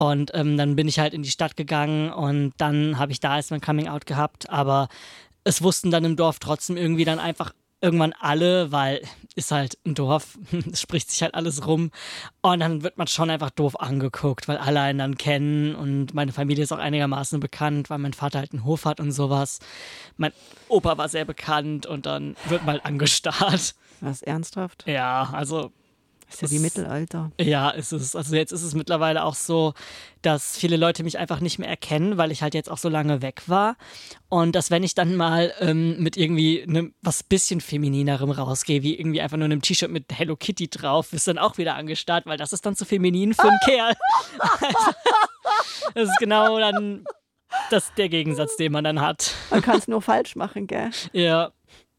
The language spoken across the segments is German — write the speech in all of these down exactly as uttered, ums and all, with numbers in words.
Und ähm, dann bin ich halt in die Stadt gegangen und dann habe ich da erst mein Coming-out gehabt. Aber es wussten dann im Dorf trotzdem irgendwie dann einfach irgendwann alle, weil ist halt ein Dorf, es spricht sich halt alles rum. Und dann wird man schon einfach doof angeguckt, weil alle einen dann kennen. Und meine Familie ist auch einigermaßen bekannt, weil mein Vater halt einen Hof hat und sowas. Mein Opa war sehr bekannt und dann wird man halt angestarrt. Was, ernsthaft? Ja, also... Das ist ja wie Mittelalter. Ja, ist es. Also jetzt ist es mittlerweile auch so, dass viele Leute mich einfach nicht mehr erkennen, weil ich halt jetzt auch so lange weg war. Und dass wenn ich dann mal ähm, mit irgendwie einem was bisschen Femininerem rausgehe, wie irgendwie einfach nur einem T-Shirt mit Hello Kitty drauf, wirst du dann auch wieder angestarrt, weil das ist dann zu feminin für einen Kerl. Also, das ist genau dann das, der Gegensatz, den man dann hat. Man kann es nur falsch machen, gell? Ja.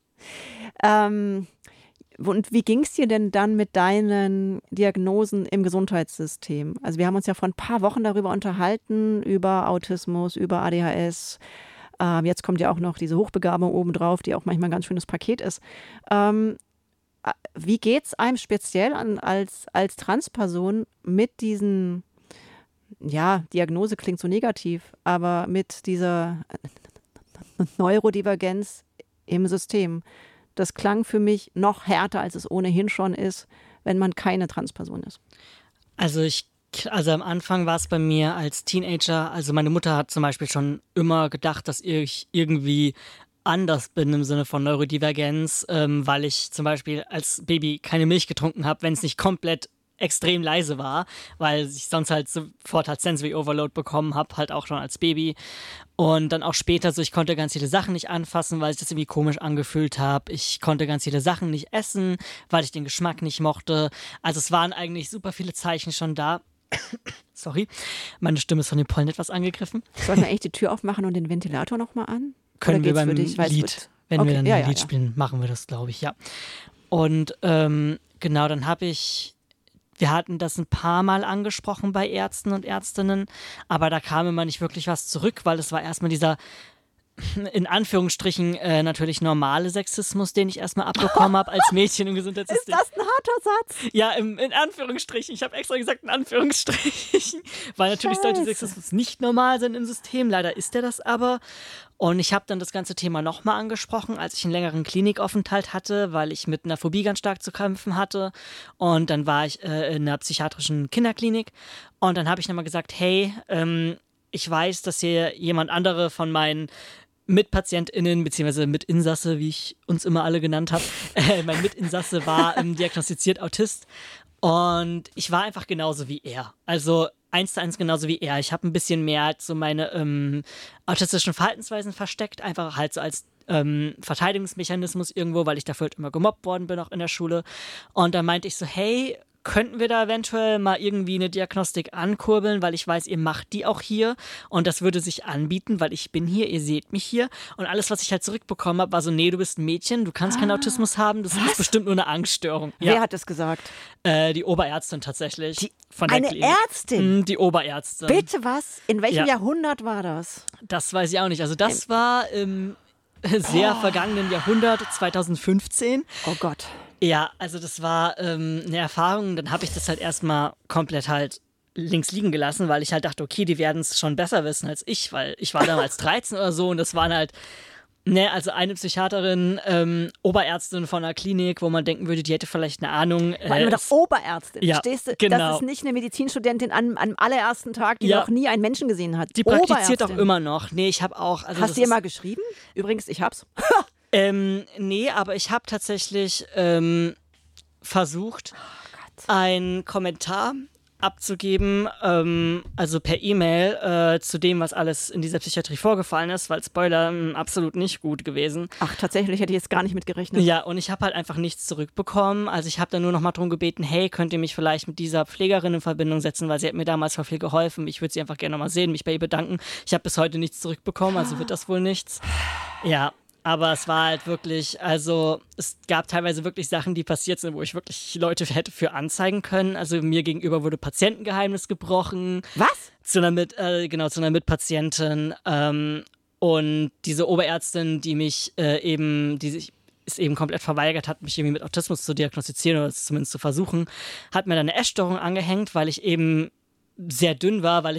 Ähm... Und wie ging es dir denn dann mit deinen Diagnosen im Gesundheitssystem? Also wir haben uns ja vor ein paar Wochen darüber unterhalten, über Autismus, über A D H S. Ähm, jetzt kommt ja auch noch diese Hochbegabung obendrauf, die auch manchmal ein ganz schönes Paket ist. Ähm, wie geht es einem speziell an, als, als Transperson mit diesen, ja, Diagnose klingt so negativ, aber mit dieser Neurodivergenz im System? Das klang für mich noch härter, als es ohnehin schon ist, wenn man keine Transperson ist. Also ich, also am Anfang war es bei mir als Teenager, also meine Mutter hat zum Beispiel schon immer gedacht, dass ich irgendwie anders bin im Sinne von Neurodivergenz, ähm, weil ich zum Beispiel als Baby keine Milch getrunken habe, wenn es nicht komplett extrem leise war, weil ich sonst halt sofort halt Sensory Overload bekommen habe, halt auch schon als Baby. Und dann auch später so, ich konnte ganz viele Sachen nicht anfassen, weil ich das irgendwie komisch angefühlt habe. Ich konnte ganz viele Sachen nicht essen, weil ich den Geschmack nicht mochte. Also es waren eigentlich super viele Zeichen schon da. Sorry, meine Stimme ist von dem Pollen etwas angegriffen. Sollten wir echt die Tür aufmachen und den Ventilator nochmal an? Können wir beim dich, Lied, wenn okay, wir dann ja, ein ja, Lied ja. spielen, machen wir das, glaube ich, ja. Und ähm, genau, dann habe ich Wir hatten das ein paar Mal angesprochen bei Ärzten und Ärztinnen, aber da kam immer nicht wirklich was zurück, weil es war erstmal dieser, in Anführungsstrichen, äh, natürlich normale Sexismus, den ich erstmal abbekommen habe als Mädchen im Gesundheitssystem. Ist das ein harter Satz? Ja, im, in Anführungsstrichen. Ich habe extra gesagt in Anführungsstrichen, weil natürlich Scheiße. sollte Sexismus nicht normal sein im System. Leider ist er das aber. Und ich habe dann das ganze Thema nochmal angesprochen, als ich einen längeren Klinikaufenthalt hatte, weil ich mit einer Phobie ganz stark zu kämpfen hatte. Und dann war ich äh, in einer psychiatrischen Kinderklinik. Und dann habe ich nochmal gesagt, hey, ähm, ich weiß, dass hier jemand andere von meinen MitpatientInnen, beziehungsweise Mitinsasse, wie ich uns immer alle genannt habe, äh, mein Mitinsasse war ähm, diagnostiziert Autist. Und ich war einfach genauso wie er. Also eins zu eins genauso wie er. Ich habe ein bisschen mehr halt so meine ähm, autistischen Verhaltensweisen versteckt, einfach halt so als ähm, Verteidigungsmechanismus irgendwo, weil ich dafür halt immer gemobbt worden bin, auch in der Schule. Und dann meinte ich so, hey, könnten wir da eventuell mal irgendwie eine Diagnostik ankurbeln, weil ich weiß, ihr macht die auch hier und das würde sich anbieten, weil ich bin hier, ihr seht mich hier und alles, was ich halt zurückbekommen habe, war so, nee, du bist ein Mädchen, du kannst ah, keinen Autismus haben, das was? ist bestimmt nur eine Angststörung. Wer ja. hat das gesagt? Äh, die Oberärztin tatsächlich. Die, von der eine Klinik. Ärztin? Die Oberärztin. Bitte was? In welchem ja. Jahrhundert war das? Das weiß ich auch nicht. Also das war im sehr oh. vergangenen Jahrhundert, zweitausendfünfzehn. Oh Gott. Ja, also das war ähm, eine Erfahrung, dann habe ich das halt erstmal komplett halt links liegen gelassen, weil ich halt dachte, okay, die werden es schon besser wissen als ich, weil ich war damals dreizehn oder so und das waren halt, ne, also eine Psychiaterin, ähm, Oberärztin von einer Klinik, wo man denken würde, die hätte vielleicht eine Ahnung. Äh, Warte mal, doch Oberärztin, ja, stehst du, genau. Das ist nicht eine Medizinstudentin an, am allerersten Tag, die ja. noch nie einen Menschen gesehen hat. Die praktiziert auch immer noch. Nee, ich habe auch. Also Hast du ihr mal geschrieben? Übrigens, ich hab's. Ähm, nee, aber ich habe tatsächlich ähm, versucht, oh einen Kommentar abzugeben, ähm, also per E-Mail äh, zu dem, was alles in dieser Psychiatrie vorgefallen ist, weil Spoiler, mh, absolut nicht gut gewesen. Ach, tatsächlich hätte ich jetzt gar nicht mit gerechnet. Ja, und ich habe halt einfach nichts zurückbekommen. Also ich habe dann nur noch mal darum gebeten, hey, könnt ihr mich vielleicht mit dieser Pflegerin in Verbindung setzen, weil sie hat mir damals voll viel geholfen. Ich würde sie einfach gerne noch mal sehen, mich bei ihr bedanken. Ich habe bis heute nichts zurückbekommen, also wird das wohl nichts. Ja. Aber es war halt wirklich, also es gab teilweise wirklich Sachen, die passiert sind, wo ich wirklich Leute hätte für anzeigen können. Also mir gegenüber wurde Patientengeheimnis gebrochen. Was? Zu einer Mit, äh, genau, zu einer Mitpatientin. Ähm, und diese Oberärztin, die mich äh, eben, die sich es eben komplett verweigert hat, mich irgendwie mit Autismus zu diagnostizieren oder zumindest zu versuchen, hat mir dann eine Essstörung angehängt, weil ich eben sehr dünn war, weil